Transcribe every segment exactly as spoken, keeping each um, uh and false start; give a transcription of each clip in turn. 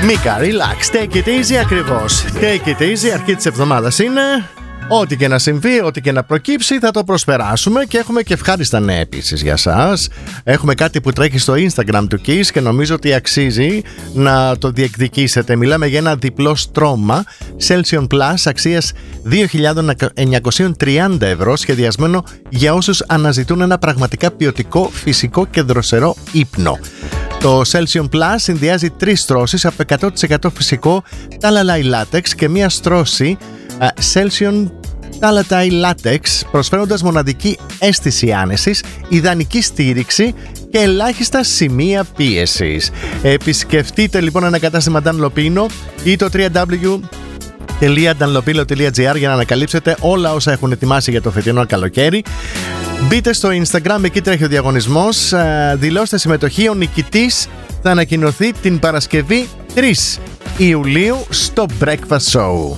Μίκα, relax, take it easy ακριβώς. Take it easy, αρχή της εβδομάδας είναι. Ό,τι και να συμβεί, ό,τι και να προκύψει θα το προσπεράσουμε και έχουμε και ευχάριστα νέα επίσης για σας. Έχουμε κάτι που τρέχει στο Instagram του Kiss και νομίζω ότι αξίζει να το διεκδικήσετε. Μιλάμε για ένα διπλό στρώμα Celsion Plus αξίας δύο χιλιάδες εννιακόσια τριάντα ευρώ, σχεδιασμένο για όσους αναζητούν ένα πραγματικά ποιοτικό, φυσικό και δροσερό ύπνο. Το Celsion Plus συνδυάζει τρεις στρώσεις από εκατό τοις εκατό φυσικό τάλαλάι λάτεξ και μία στρώση Celsion Talatile Latex, προσφέροντας μοναδική αίσθηση άνεσης, ιδανική στήριξη και ελάχιστα σημεία πίεσης. Επισκεφτείτε λοιπόν ένα κατάστημα Dunlopino ή το double-u double-u double-u τελεία dunlopilo τελεία gr για να ανακαλύψετε όλα όσα έχουν ετοιμάσει για το φετινό καλοκαίρι. Μπείτε στο Instagram, εκεί τρέχει ο διαγωνισμός. Δηλώστε συμμετοχή. Ο νικητής θα ανακοινωθεί την Παρασκευή τρεις Ιουλίου στο Breakfast Show.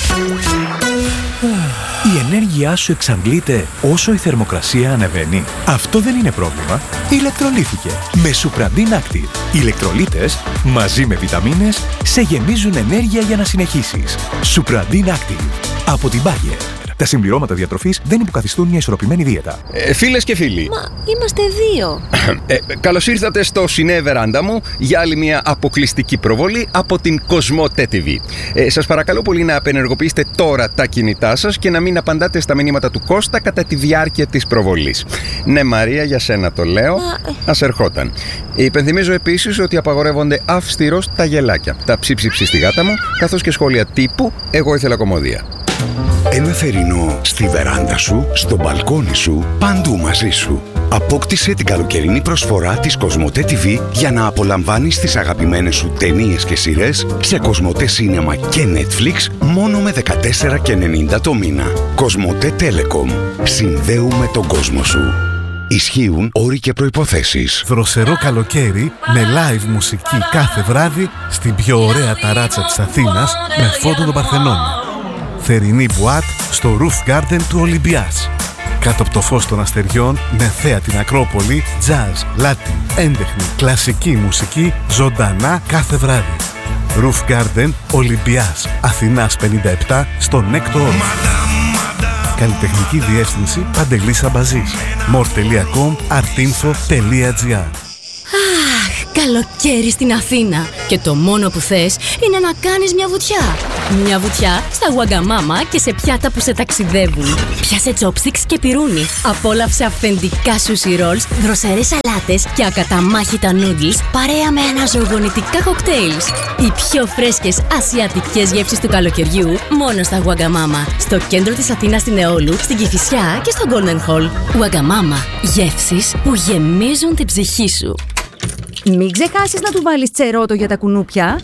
Η ενέργειά σου εξαντλείται όσο η θερμοκρασία ανεβαίνει. Αυτό δεν είναι πρόβλημα. Ηλεκτρολύθηκε με Supradin Active. Οι ηλεκτρολίτες μαζί με βιταμίνες σε γεμίζουν ενέργεια για να συνεχίσεις. Supradin Active από την Bayer. Τα συμπληρώματα διατροφής δεν υποκαθιστούν μια ισορροπημένη δίαιτα. Ε, φίλες και φίλοι. Μα είμαστε δύο. Ε, καλώς ήρθατε στο Σινέ Βεράντα μου για άλλη μια αποκλειστική προβολή από την Κοσμοτέ τι βι. Ε, σας παρακαλώ πολύ να απενεργοποιήσετε τώρα τα κινητά σας και να μην απαντάτε στα μηνύματα του Κώστα κατά τη διάρκεια της προβολής. Ναι, Μαρία, για σένα το λέω. Μα... Ας ερχόταν. Υπενθυμίζω επίσης ότι απαγορεύονται αυστηρώς τα γελάκια, τα ψίψιψη στη γάτα μου, καθώς και σχόλια τύπου «Εγώ ήθελα κομμωδία». Ένα θερινό στη βεράντα σου, στο μπαλκόνι σου, παντού μαζί σου. Απόκτησε την καλοκαιρινή προσφορά της Κοσμοτέ τι βι για να απολαμβάνεις τις αγαπημένες σου ταινίες και σειρές σε Κοσμοτέ Cinema και Netflix μόνο με δεκατέσσερα ενενήντα το μήνα. Κοσμοτέ Telecom. Συνδέουμε τον κόσμο σου. Ισχύουν όροι και προϋποθέσεις. Δροσερό καλοκαίρι με live μουσική κάθε βράδυ στην πιο ωραία ταράτσα της Αθήνας με φόντο τον Παρθενώνα. Θερινή μπουάτ στο Roof Garden του Ολυμπιάς. Κάτω από το φως των αστεριών, με θέα την Ακρόπολη, jazz, latin, έντεχνη, κλασική μουσική, ζωντανά κάθε βράδυ. Roof Garden Ολυμπιάς, Αθηνάς πενήντα επτά, στο Νέκτο Όρφ. Καλλιτεχνική διεύθυνση Παντελής Αμπαζής. more τελεία com, artinfo τελεία gr. Καλοκαίρι στην Αθήνα και το μόνο που θες είναι να κάνεις μια βουτιά. Μια βουτιά στα Wagamama και σε πιάτα που σε ταξιδεύουν. Πιάσε chopsticks και πυρούνι. Απόλαυσε αυθεντικά sushi rolls, δροσερές σαλάτες και ακαταμάχητα noodles παρέα με αναζωογονητικά κοκτέιλς. Οι πιο φρέσκες ασιατικές γεύσεις του καλοκαιριού μόνο στα Wagamama. Στο κέντρο της Αθήνας στην Εόλου, στην Κηφισιά και στο Golden Hall. Wagamama. Γεύσεις που γεμίζουν την ψυχή σου. Μην ξεχάσεις να του βάλεις τσερότο για τα κουνούπια.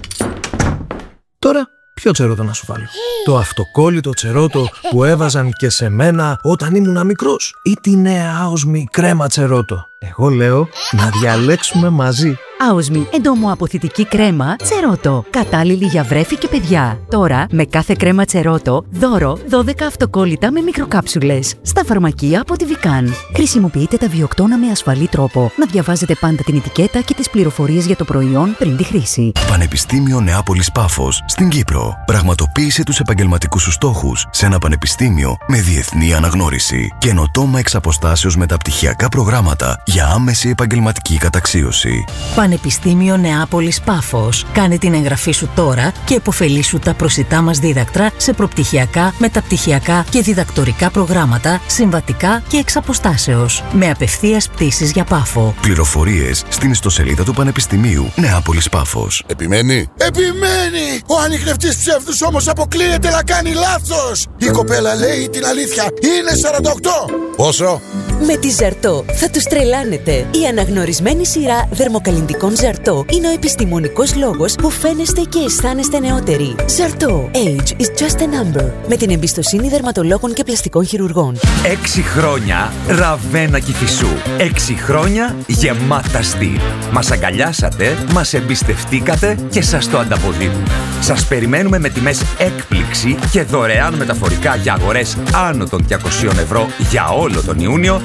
Τώρα, ποιο τσερότο να σου βάλω? Το αυτοκόλλητο τσερότο που έβαζαν και σε μένα όταν ήμουν μικρός, ή τη νέα Άοσμη κρέμα τσερότο? Εγώ λέω να διαλέξουμε μαζί. Άοσμη εντομοαποθητική κρέμα τσερότο. Κατάλληλη για βρέφη και παιδιά. Τώρα, με κάθε κρέμα τσερότο, δώρο δώδεκα αυτοκόλλητα με μικροκάψουλες. Στα φαρμακεία από τη Βικάν. Χρησιμοποιείτε τα βιοκτώνα με ασφαλή τρόπο. Να διαβάζετε πάντα την ετικέτα και τις πληροφορίες για το προϊόν πριν τη χρήση. Πανεπιστήμιο Νεάπολης Πάφος στην Κύπρο. Πραγματοποίησε τους επαγγελματικούς σου στόχους σε ένα πανεπιστήμιο με διεθνή αναγνώριση. Καινοτόμα εξ αποστάσεως μεταπτυχιακά προγράμματα για άμεση επαγγελματική καταξίωση. Πανεπιστήμιο Νεάπολης Πάφος. Κάνε την εγγραφή σου τώρα και επωφελήσου τα προσιτά μας δίδακτρα σε προπτυχιακά, μεταπτυχιακά και διδακτορικά προγράμματα, συμβατικά και εξ αποστάσεως. Με απευθείας πτήσεις για Πάφο. Πληροφορίες στην ιστοσελίδα του Πανεπιστημίου Νεάπολης Πάφος. Επιμένει! Επιμένει! Ο ανιχνευτής ψεύδους όμως αποκλείεται να κάνει λάθος! Η κοπέλα λέει την αλήθεια. Είναι σαράντα οκτώ! Πόσο? Με τη Ζαρτό θα τους τρελάνετε. Η αναγνωρισμένη σειρά δερμοκαλλυντικών Ζαρτό είναι ο επιστημονικός λόγος που φαίνεστε και αισθάνεστε νεότεροι. Ζαρτό. Age is just a number. Με την εμπιστοσύνη δερματολόγων και πλαστικών χειρουργών. Έξι χρόνια Ραβένα Κηφισού. Έξι χρόνια γεμάτα στυλ. Μας αγκαλιάσατε, μας εμπιστευτήκατε και σας το ανταποδίδουμε. Σας περιμένουμε με τιμές έκπληξη και δωρεάν μεταφορικά για αγορές άνω των διακοσίων ευρώ για όλο τον Ιούνιο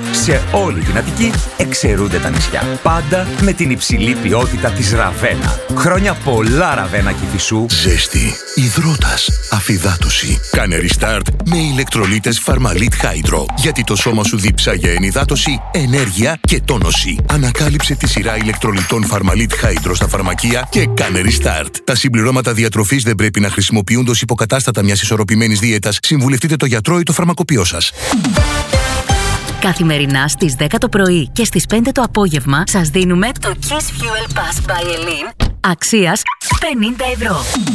Σε όλη την Αττική εξαιρούνται τα νησιά. Πάντα με την υψηλή ποιότητα της Ραβένα. Χρόνια πολλά Ραβένα Κηφισού. Ζέστη, υδρότας, αφυδάτωση. Κάνε restart με ηλεκτρολίτες Φαρμαλίτ Hydro. Γιατί το σώμα σου διψάγει ενυδάτωση, ενέργεια και τόνωση. Ανακάλυψε τη σειρά ηλεκτρολιτών Φαρμαλίτ Hydro στα φαρμακεία και κάνε restart. Τα συμπληρώματα διατροφής δεν πρέπει να χρησιμοποιούνται ως υποκατάστατα μιας ισορροπημένης δίαιτας. Συμβουλευτείτε το γιατρό ή το φαρμακοποιό σας. Καθημερινά στις δέκα το πρωί και στις πέντε το απόγευμα σας δίνουμε το Kiss Fuel Pass by Elin αξίας πενήντα ευρώ.